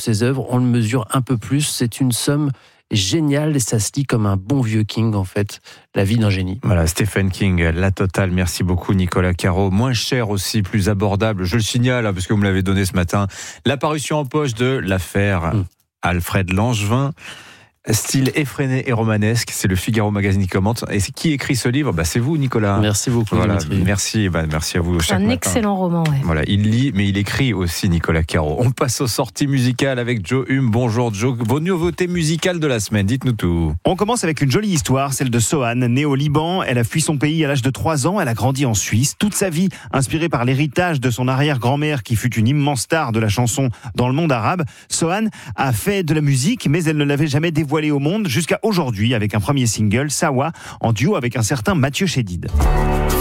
ses œuvres, on le mesure un peu plus. C'est une somme géniale et ça se lit comme un bon vieux King, en fait. La vie d'un génie. Voilà, Stephen King, la totale. Merci beaucoup, Nicolas Caro. Moins cher aussi, plus abordable. Je le signale, parce que vous me l'avez donné ce matin. La parution en poche de l'affaire Alfred Langevin. Style effréné et romanesque, c'est le Figaro Magazine qui commente. Et qui écrit ce livre ? C'est vous, Nicolas. Merci beaucoup, voilà, Dimitri. Merci à vous. C'est un excellent roman, ouais. Voilà, il lit, mais il écrit aussi, Nicolas Caro. On passe aux sorties musicales avec Joe Hume. Bonjour Joe, vos nouveautés musicales de la semaine, dites-nous tout. On commence avec une jolie histoire, celle de Sohan, née au Liban. Elle a fui son pays à l'âge de 3 ans, elle a grandi en Suisse. Toute sa vie, inspirée par l'héritage de son arrière-grand-mère qui fut une immense star de la chanson dans le monde arabe. Sohan a fait de la musique, mais elle ne l'avait jamais dévoilée au monde jusqu'à aujourd'hui avec un premier single, Sawa, en duo avec un certain Mathieu Chédid.